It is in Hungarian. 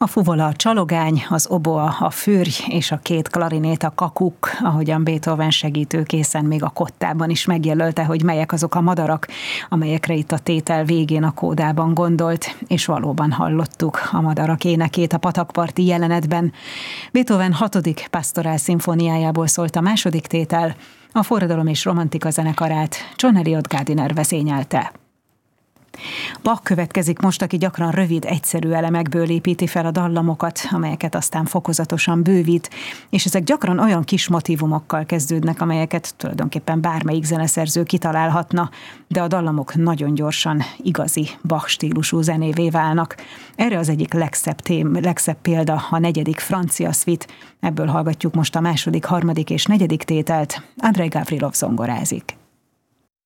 A fuvola, a csalogány, az oboa, a fürj és a két klarinét, a kakuk, ahogyan Beethoven segítőkészen még a kottában is megjelölte, hogy melyek azok a madarak, amelyekre itt a tétel végén a kódában gondolt, és valóban hallottuk a madarak énekét a patakparti jelenetben. Beethoven 6. pastorál szimfóniájából szólt a második tétel, a Forradalom és Romantika zenekarát John Eliot Gardiner vezényelte. Bach következik most, aki gyakran rövid, egyszerű elemekből építi fel a dallamokat, amelyeket aztán fokozatosan bővít, és ezek gyakran olyan kis motívumokkal kezdődnek, amelyeket tulajdonképpen bármelyik zeneszerző kitalálhatna, de a dallamok nagyon gyorsan igazi Bach stílusú zenévé válnak. Erre az egyik legszebb példa a 4. francia szvit, ebből hallgatjuk most a 2., 3. és 4. tételt, Andrei Gavrilov zongorázik.